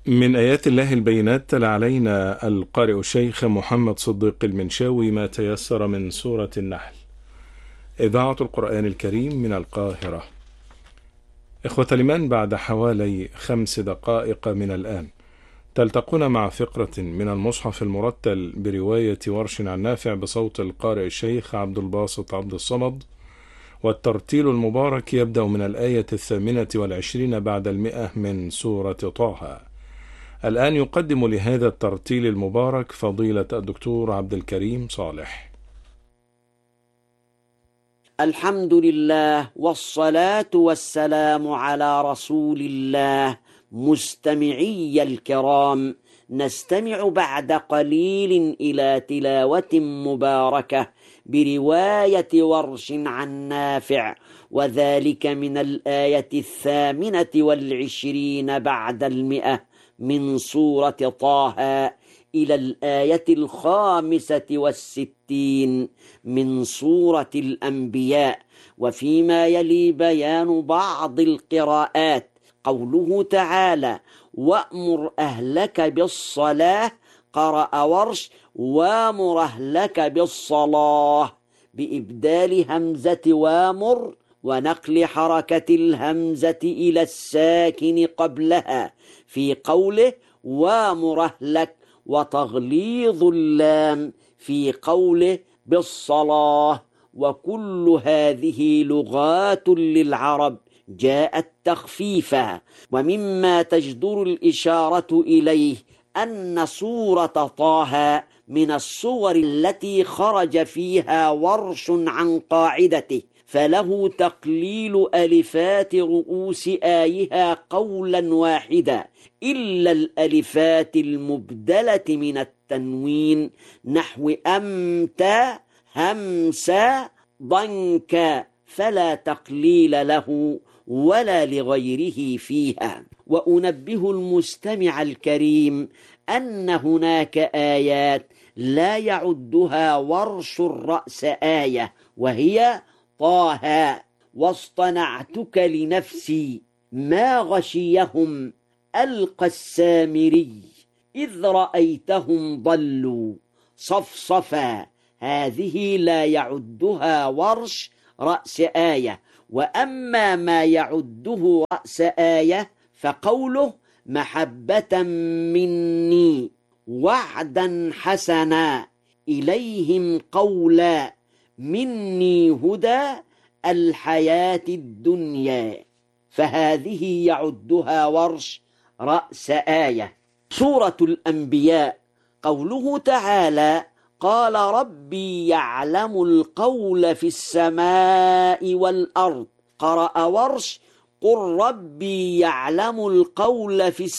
من آيات الله البينات تلا علينا القارئ الشيخ محمد صديق المنشاوي ما تيسر من سورة النحل. إذاعة القرآن الكريم من القاهرة. إخوة الإيمان، بعد حوالي 5 دقائق من الآن تلتقون مع فقرة من المصحف المرتل برواية ورش عن نافع بصوت القارئ الشيخ عبد الباسط عبد الصمد، والترتيل المبارك يبدأ من الآية 28 بعد 100 من سورة طه. الآن يقدم لهذا الترتيل المبارك فضيلة الدكتور عبد الكريم صالح. الحمد لله والصلاة والسلام على رسول الله. مستمعي الكرام، نستمع بعد قليل إلى تلاوة مباركة برواية ورش عن نافع، وذلك من الآية 28 بعد 100 من سورة طه إلى الآية 65 من سورة الأنبياء. وفيما يلي بيان بعض القراءات. قوله تعالى: وأمر أهلك بالصلاة، قرأ ورش: وامر أهلك بالصلاة بإبدال همزة وامر ونقل حركة الهمزة إلى الساكن قبلها في قوله وامر أهلك، وتغليظ اللام في قوله بالصلاة. وكل هذه لغات للعرب جاءت تخفيفا. ومما تجدر الإشارة إليه أن سورة طه من الصور التي خرج فيها ورش عن قاعدته، فله تقليل ألفات رؤوس آيها قولا واحدا، إلا الألفات المبدلة من التنوين نحو أمتى همسا ضنكا، فلا تقليل له ولا لغيره فيها. وأنبه المستمع الكريم أن هناك آيات لا يعدها ورش الرأس آية، وهي طه: واصطنعتك لنفسي، ما غشيهم ألقى السامري، إذ رأيتهم ضلوا صفصفا. هذه لا يعدها ورش رأس آية. وأما ما يعده رأس آية فقوله محبة مني وعدا حسنا إليهم قولا مني هدى الحياة الدنيا، فهذه يعدها ورش رأس آية. سورة الأنبياء. قوله تعالى: قال ربي يعلم القول في السماء والأرض، قرأ ورش: قل ربي يعلم القول في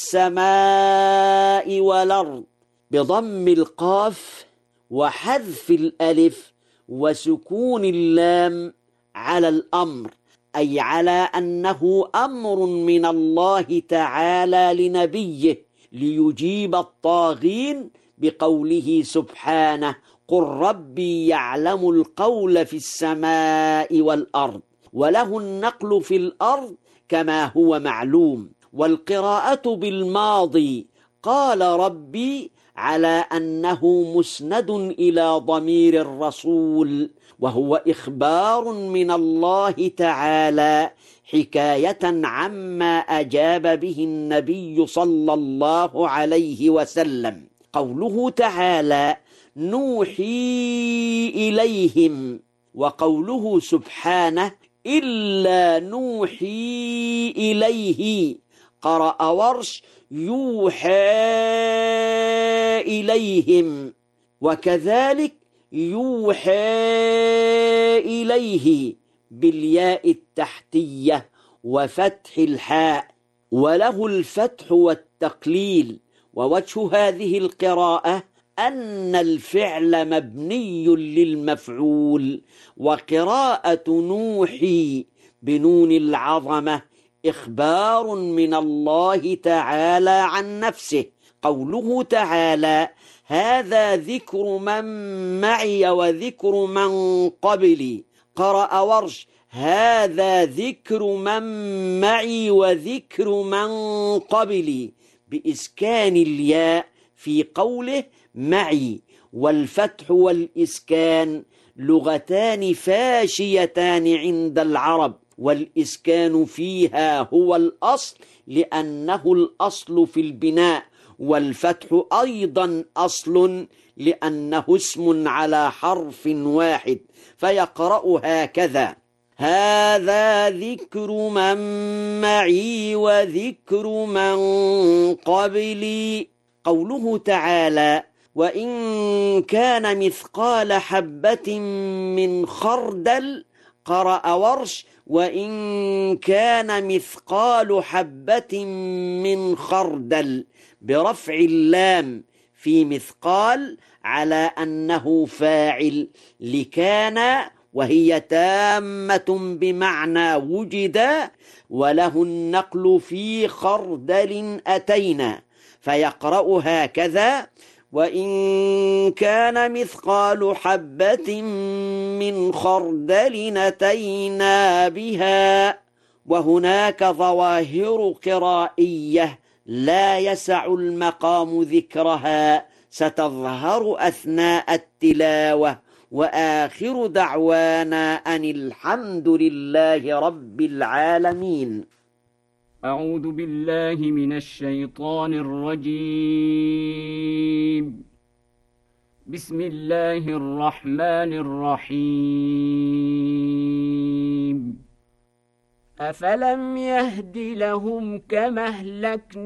السماء والأرض بضم القاف وحذف الألف وسكون اللام على الأمر، أي على أنه أمر من الله تعالى لنبيه ليجيب الطاغين بقوله سبحانه: قل ربي يعلم القول في السماء والأرض. وله النقل في الأرض كما هو معلوم. والقراءة بالماضي قال ربي على أنه مسند إلى ضمير الرسول، وهو إخبار من الله تعالى حكاية عما أجاب به النبي صلى الله عليه وسلم. قوله تعالى: نوحي إليهم، وقوله سبحانه: إلا نوحي إليه، قرأ ورش: يوحى إليهم، وكذلك يوحى إليه بالياء التحتية وفتح الحاء، وله الفتح والتقليل. ووجه هذه القراءة أن الفعل مبني للمفعول. وقراءة نوحي بنون العظمة إخبار من الله تعالى عن نفسه. قوله تعالى: هذا ذكر من معي وذكر من قبلي، قرأ ورش: هذا ذكر من معي وذكر من قبلي بإسكان الياء في قوله معي. والفتح والإسكان لغتان فاشيتان عند العرب، والإسكان فيها هو الأصل لأنه الأصل في البناء، والفتح أيضا أصل لأنه اسم على حرف واحد. فيقرأ هكذا: هذا ذكر من معي وذكر من قبلي. قوله تعالى: وإن كان مثقال حبة من خردل، قرأ ورش: وإن كان مثقال حبة من خردل، برفع اللام في مثقال على أنه فاعل لكان، وهي تامة بمعنى وجد، وله النقل في خردل أتينا. فيقرأ هكذا: وإن كان مثقال حبة من خردل أتينا بها. وهناك ظواهر قرائية لا يسع المقام ذكرها ستظهر أثناء التلاوة. وآخر دعوانا أن الحمد لله رب العالمين. أعوذ بالله من الشيطان الرجيم. بسم الله الرحمن الرحيم. أفلم يهد لهم كما أهلكنا